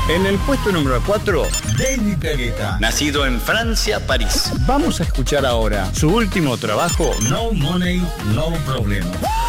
En el puesto número 4, David Guetta. nacido en Francia, París. Vamos a escuchar ahora su último trabajo, No Money, No Problem.